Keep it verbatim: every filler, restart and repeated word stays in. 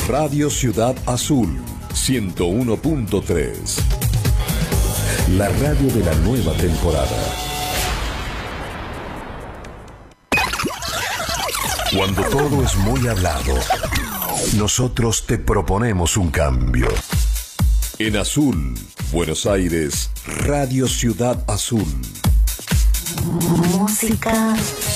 Radio Ciudad Azul, ciento uno punto tres. La radio de la nueva temporada. Cuando todo es muy hablado, nosotros te proponemos un cambio. En Azul, Buenos Aires, Radio Ciudad Azul. Música